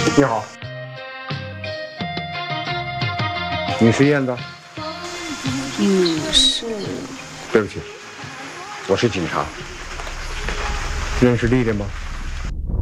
你好，你是燕子？ 你是？ 对不起，我是警察。认识丽丽吗？